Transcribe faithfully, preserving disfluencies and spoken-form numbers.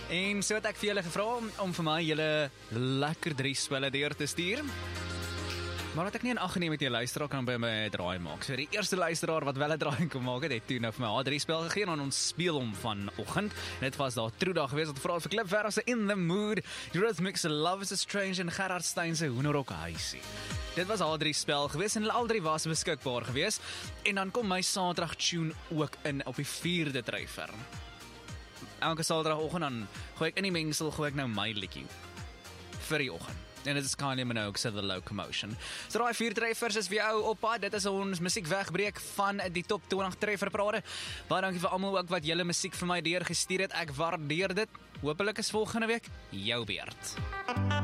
En so het ek vir julle gevra om, om vir my julle lekker drie spelle deur te stuur. Maar wat ek nie in ag geneem het, jy luisteraar kan by my 'n draai maak. So die eerste luisteraar wat wel 'n draai kon maak het, het toe nou vir my H drie spel gegee en ons speel hom vanoggend. Dit was daar Truda geweest wat vra vir Klip Verder se In the Mood, Eurythmics se Love is a Strange en Gerard Stein se Hoenderhok Huisie. Dit was H drie spel geweest en hulle al drie was beskikbaar geweest. En dan kom my Saterdag tune ook in op die vierde dryfer. Elke Saterdagoggend dan gooi ek in die mengsel gooi ek nou my liedjie vir die oggend. En dit is Kylie Minogue se The Locomotion. So daai vier treffers is vir jou op pad. Dit is ons musiek wegbreek van die top twintig trefferparade. Baie dankie vir almal ook wat julle musiek vir my deurgestuur het. Ek waardeer dit. Hoopelik is volgende week jou beurt.